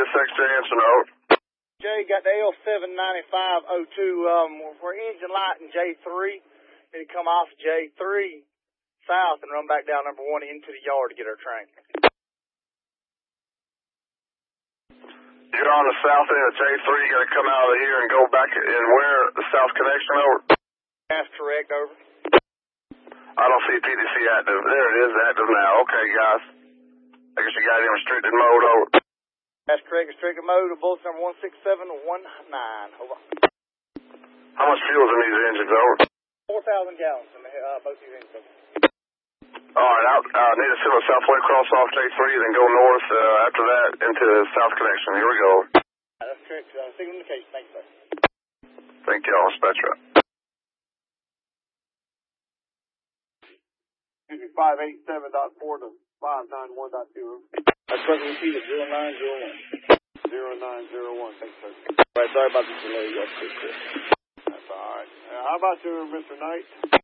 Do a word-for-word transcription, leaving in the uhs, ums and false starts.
six J answer note. Jay, got the L seven ninety-five oh two, um, we're engine light in J three. Need to come off J three south and run back down number one into the yard to get our train. You're on the south end of J three, you gotta come out of here and go back and where the south connection over? That's correct, over. I don't see P D C active. There it is, active now. Okay, guys. I guess you got it in restricted mode, over. That's correct, restricted mode, bulletin number one six seven one nine, over. How much fuel's in these engines, over? four thousand gallons in the, uh, both these engines. Alright, I uh, need to send a southway cross off J three, then go north uh, after that into the south connection. Here we go. That's correct, uh, signal indication. Thank you, sir. Thank you all, Spectra. five eight seven dot four to five nine one dot two. That's correct, repeat it, zero nine zero one. zero nine zero one, thanks, sir. All right, sorry about the delay. Yes, That's all right. Uh, how about you, Mister Knight?